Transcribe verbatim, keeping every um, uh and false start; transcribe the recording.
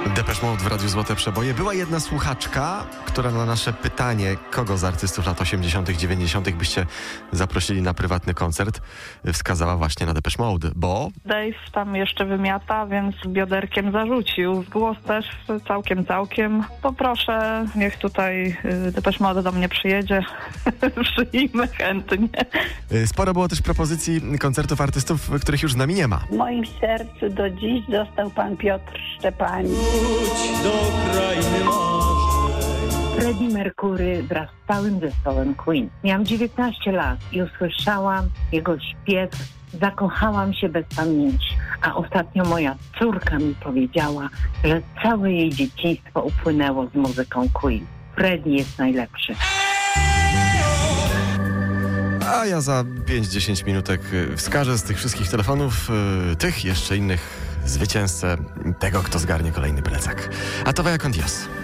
Depeche Mode w Radiu Złote Przeboje. Była jedna słuchaczka, która na nasze pytanie, kogo z artystów lat osiemdziesiątych, dziewięćdziesiątych byście zaprosili na prywatny koncert, wskazała właśnie na Depeche Mode, bo... Dave tam jeszcze wymiata, więc bioderkiem zarzucił. Głos też całkiem, całkiem. Poproszę, niech tutaj Depeche Mode do mnie przyjedzie. Przyjmę chętnie. Sporo było też propozycji koncertów artystów, których już z nami nie ma. W moim sercu do dziś został pan Piotr Szczepanik. Wróć do krainy marzeń. Freddie Mercury wraz z całym zespołem Queen. Miałam dziewiętnaście lat i usłyszałam jego śpiew. Zakochałam się bez pamięci, a ostatnio moja córka mi powiedziała, że całe jej dzieciństwo upłynęło z muzyką Queen. Freddie jest najlepszy. A ja za pięć dziesięć minutek wskażę z tych wszystkich telefonów, tych jeszcze innych, zwycięzcę tego, kto zgarnie kolejny plecak. A to vaya con Dios.